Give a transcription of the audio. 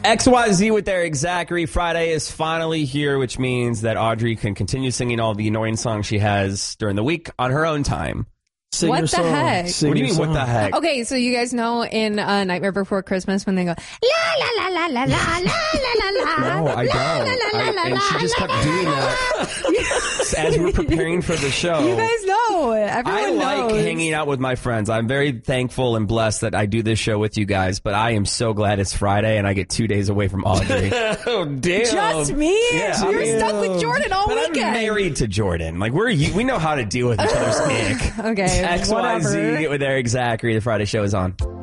XYZ with Eric Zachary. Friday is finally here, which means that Audrey can continue singing all the annoying songs she has during the week on her own time. Sing what the heck? What do you mean, what the heck? Okay, so you guys know in Nightmare Before Christmas when they go, la, la, la, la, la, la, la, la, la. No, I don't. And she just kept doing that as we're preparing for the show. You guys know. Everyone knows. I like hanging out with my friends. I'm very thankful and blessed that I do this show with you guys, but I am so glad it's Friday and I get 2 days away from Audrey. Oh, damn. Just me? Yeah, You're stuck with Jordan all weekend. I'm married to Jordan. Like, we know how to deal with each other's ick. Okay. XYZ with Eric Zachary. The Friday show is on.